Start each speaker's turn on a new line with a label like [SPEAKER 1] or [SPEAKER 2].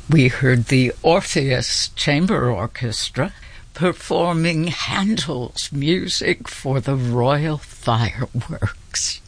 [SPEAKER 1] We heard the Orpheus Chamber Orchestra performing Handel's music for the Royal Fireworks.